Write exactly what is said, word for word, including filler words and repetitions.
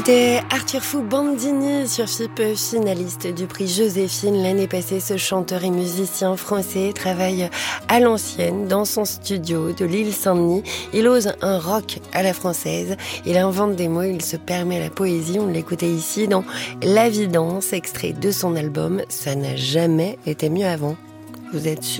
C'était Arthur Fou Bandini sur F I P, finaliste du prix Joséphine l'année passée. Ce chanteur et musicien français travaille à l'ancienne dans son studio de l'île Saint-Denis. Il ose un rock à la française. Il invente des mots, il se permet la poésie. On l'écoutait ici dans La Vidance, extrait de son album Ça n'a jamais été mieux avant. Vous êtes sûr ?